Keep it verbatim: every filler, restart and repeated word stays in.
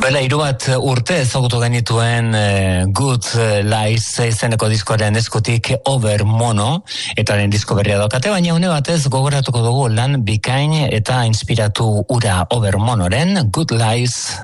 Duela hiru bat urte ezagutu genituen uh, Good Lies izeneko diskoaren eskutik Over Mono, eta den disko berria daukate, baina une batez gogoratuko dugu lan bikain eta inspiratu ura Over Monoren Good Lies